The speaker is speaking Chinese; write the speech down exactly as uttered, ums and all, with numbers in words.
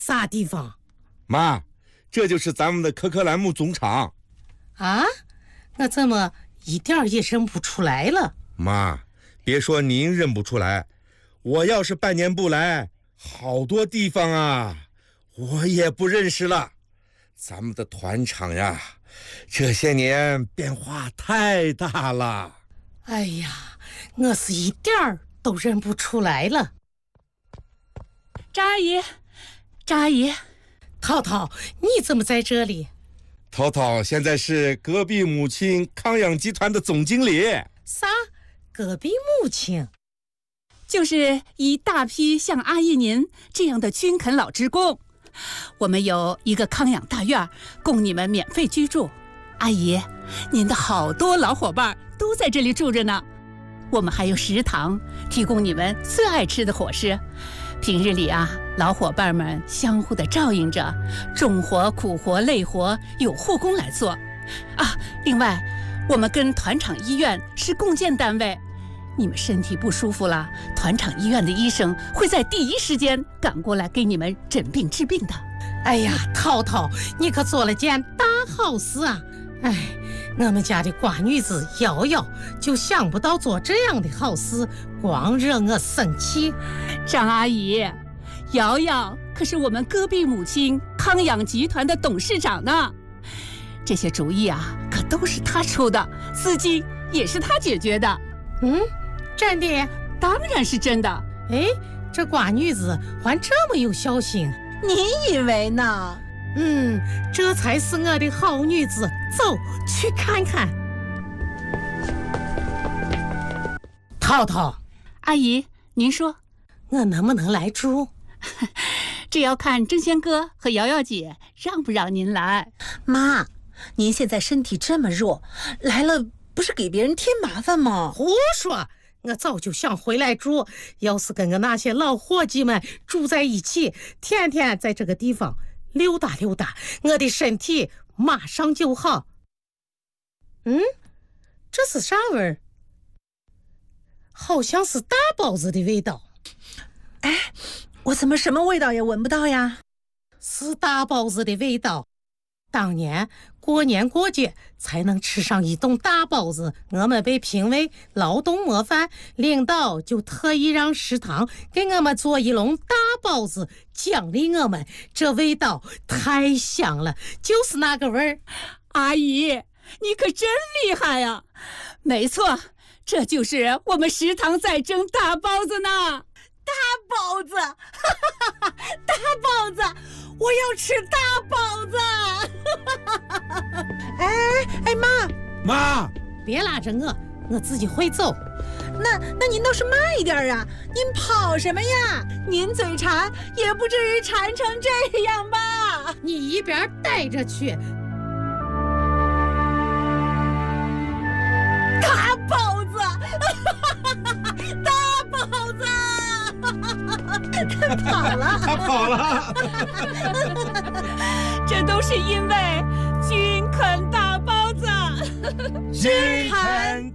啥地方？ 妈，这就是咱们的科科兰木总厂。 啊？我怎么一点也认不出来了？ 妈，别说您认不出来，我要是半年不来，好多地方啊，我也不认识了。咱们的团场呀，这些年变化太大了。 哎呀，我是一点儿都认不出来了。 张阿姨，张阿姨， 涛涛，你怎么在这里？ 涛涛现在是隔壁母亲康养集团的总经理。 啥？隔壁母亲？ 就是一大批像阿姨您这样的军垦老职工。我们有一个康养大院，供你们免费居住。阿姨，您的好多老伙伴都在这里住着呢。我们还有食堂，提供你们最爱吃的伙食。平日里啊，老伙伴们相互的照应着，重活、苦活、累活有护工来做。啊，另外，我们跟团场医院是共建单位。你们身体不舒服了，团场医院的医生会在第一时间赶过来给你们诊病治病的。 哎呀，涛涛，你可做了件大好事啊！哎，我们家的瓜女子瑶瑶就想不到做这样的好事，光惹我生气。 张阿姨，瑶瑶可是我们戈壁母亲康养集团的董事长呢，这些主意啊，可都是她出的，资金也是她解决的。 嗯，真的？ 当然是真的。 哎，这瓜女子还这么有孝心， 你以为呢？ 嗯，这才是我的好女子。走去看看。涛涛， 阿姨，您说我能不能来住？ 这要看真仙哥和瑶瑶姐让不让您来。 妈，您现在身体这么弱，来了不是给别人添麻烦吗？ 胡说，我早就想回来住，要是跟我那些老伙计们住在一起，天天在这个地方溜达溜达，我的身体马上就好。嗯，这是啥味儿？好像是大包子的味道。 哎，我怎么什么味道也闻不到呀？ 是大包子的味道。当年过年过节才能吃上一顿大包子，我们被评为劳动模范，领导就特意让食堂给我们做一笼大包子奖励我们，这味道太香了，就是那个味儿。 阿姨，你可真厉害呀！没错，这就是我们食堂在蒸大包子呢。 大包子，大包子，我要吃大包子！哎哎妈妈， 别拉着我，我自己会走。 那那您倒是慢一点啊！您跑什么呀？您嘴馋也不至于馋成这样吧？ 你一边待着去。 大包子，大包子，他跑了， 他跑了。 这都是因为军垦大包子。 军垦